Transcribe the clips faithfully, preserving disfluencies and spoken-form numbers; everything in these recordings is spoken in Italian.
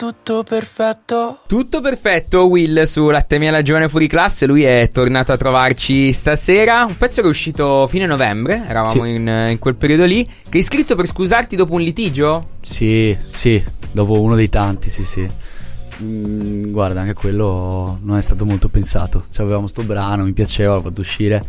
tutto perfetto. Tutto perfetto, Will su Latte Miele Giovane Fuori Classe. Lui è tornato a trovarci stasera. Un pezzo che è uscito fine novembre. Eravamo sì. in, in quel periodo lì. Che hai scritto per scusarti dopo un litigio? Sì, sì, dopo uno dei tanti, sì sì. Mm, guarda, anche quello non è stato molto pensato. Cioè, avevamo sto brano, mi piaceva, l'ho fatto uscire.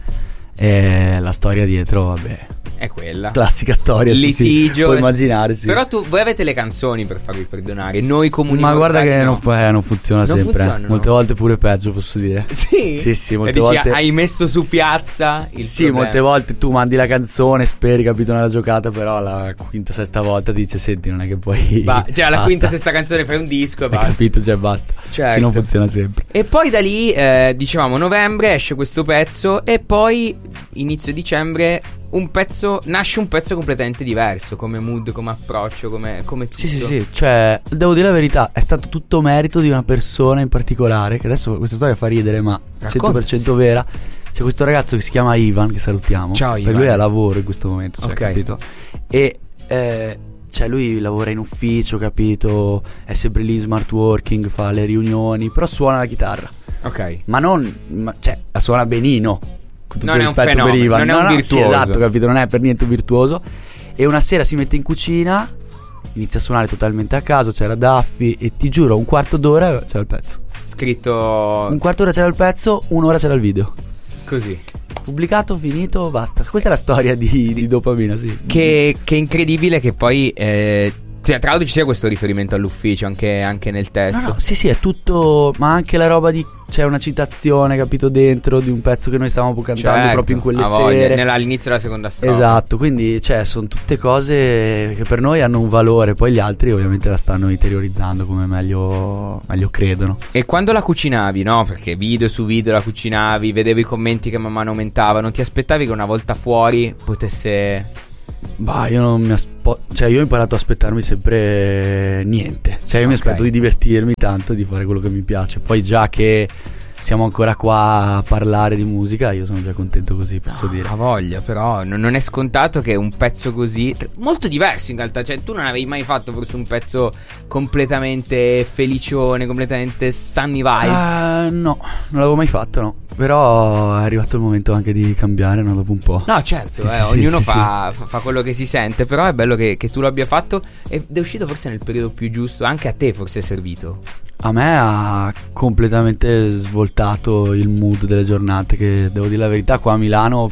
E la storia dietro, vabbè, è quella classica storia, litigio, sì, sì. Puoi immaginare, sì. Però tu, voi avete le canzoni per farvi perdonare. Noi comuni ma guarda che no. non, fa, non funziona non sempre funziona, molte no. volte pure peggio, posso dire. Sì? Sì, sì, molte e dici, volte hai messo su piazza il sì, problema. molte volte tu mandi la canzone, speri, capito, nella giocata, però la quinta, sesta volta ti dice, senti, non è che poi ba- cioè alla basta. quinta, sesta canzone fai un disco e hai basta. capito, cioè basta. Certo. Sì, non funziona sempre. E poi da lì, eh, dicevamo, novembre esce questo pezzo. E poi inizio dicembre un pezzo, nasce un pezzo completamente diverso, come mood, come approccio, come, come tutto. Sì, sì, sì, cioè, devo dire la verità, è stato tutto merito di una persona in particolare, che adesso questa storia fa ridere, ma Racconta. cento per cento vera. C'è questo ragazzo che si chiama Ivan, che salutiamo. Ciao, perché Ivan. lui è a lavoro in questo momento, cioè, Ok. capito? E eh, cioè lui lavora in ufficio, capito? È sempre lì smart working, fa le riunioni, però suona la chitarra. Ok. Ma non, ma, cioè, la suona benino. Con tutto Non il è un rispetto fenomeno, per Ivan. non è No, un no, virtuoso. Sì, esatto, capito? Non è per niente virtuoso. E una sera si mette in cucina, inizia a suonare totalmente a caso, c'era Daffy e ti giuro, un quarto d'ora c'era il pezzo. Scritto Un quarto d'ora c'era il pezzo, un'ora c'era il video. così. Pubblicato, finito, basta. Questa è la storia di, di Dopamina, sì. Che, che incredibile che poi eh, cioè, tra l'altro ci sia questo riferimento all'ufficio anche, anche nel testo. No, no, sì, sì, è tutto. Ma anche la roba di. C'è una citazione, capito, dentro di un pezzo che noi stavamo cantando Certo, proprio in quelle a voglia, sere. nella- all'inizio della seconda strofa. Esatto, quindi cioè sono tutte cose che per noi hanno un valore, poi gli altri ovviamente la stanno interiorizzando come meglio, meglio credono. E quando la cucinavi, no? Perché video su video la cucinavi, vedevo i commenti che man mano aumentavano. Ti aspettavi che una volta fuori potesse... Bah, io non mi aspo- cioè io ho imparato a aspettarmi sempre niente. Cioè io mi Ok. aspetto di divertirmi tanto, di fare quello che mi piace. Poi già che siamo ancora qua a parlare di musica, io sono già contento così, posso dire. Ha voglia, però non non è scontato che un pezzo così t- molto diverso in realtà, cioè tu non avevi mai fatto forse un pezzo completamente felicione, completamente sunny vibes. Ah, no, non l'avevo mai fatto, no. Però è arrivato il momento anche di cambiare, no, dopo un po'. No, certo, Sì, eh, sì, ognuno sì, fa, fa- fa quello che si sente, però è bello che, che tu l'abbia fatto ed è uscito forse nel periodo più giusto, anche a te forse è servito. A me ha completamente svoltato il mood delle giornate, che devo dire la verità, qua a Milano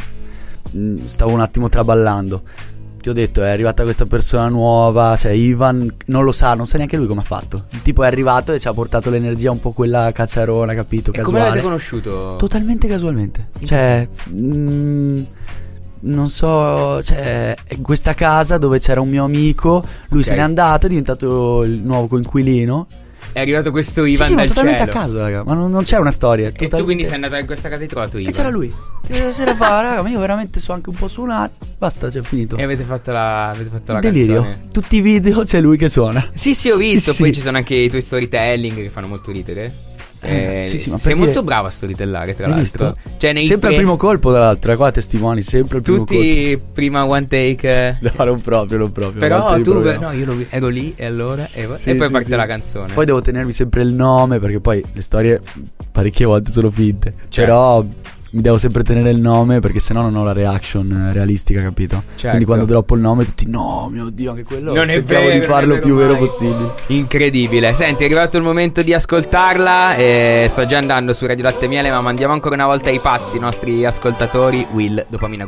mh, stavo un attimo traballando. Ti ho detto, è arrivata questa persona nuova, cioè Ivan non lo sa, non sa neanche lui come ha fatto. Il tipo è arrivato e ci ha portato l'energia un po' quella cacciarona, capito, E come casuale. l'avete conosciuto? Totalmente casualmente. In Cioè mh, non so, cioè in questa casa dove c'era un mio amico, lui Ok. se n'è andato, è diventato il nuovo coinquilino. È arrivato questo Sì, Ivan sì, ma dal totalmente cielo. a caso, raga. Ma non, non c'è una storia. E tu quindi sei andato in questa casa e hai trovato Ivan. E c'era lui. E la sera fa, raga, ma io veramente so anche un po' suonare. Basta, c'è finito. E avete fatto la, avete fatto la Delirio. canzone. Tutti i video c'è lui che suona. Sì, sì, ho visto. Sì, Poi sì. ci sono anche i tuoi storytelling che fanno molto ridere. Eh, Eh, sì, sì, ma sei per molto dire- bravo a storytellare, tra Hai l'altro. visto? Cioè, nei Sempre pre- al primo colpo, tra l'altro. eh, Qua testimoni, sempre al primo tutti prima one take. colpo. No, non proprio, non proprio. Però altri tu, proviamo. no, io lo- ero lì e allora. E, Sì, e poi sì, parte sì. la canzone. Poi devo tenermi sempre il nome, perché poi le storie parecchie volte sono finte. Certo. Però mi devo sempre tenere il nome, perché sennò non ho la reaction eh, realistica, capito? Certo. Quindi quando droppo il nome tutti, no, mio Dio, anche quello. Non è cerchiamo vero, di non è farlo vero più vero mai. possibile. Incredibile. Senti, è arrivato il momento di ascoltarla. E sto già andando su Radio Latte Miele, ma mandiamo ancora una volta ai pazzi i nostri ascoltatori. Will, Dopamina.